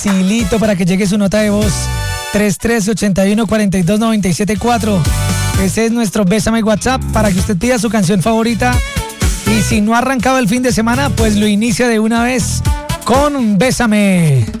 facilito para que llegue su nota de voz. 3381-4297.4. Ese es nuestro Bésame WhatsApp para que usted pida su canción favorita. Y si no ha arrancado el fin de semana, pues lo inicia de una vez con Bésame.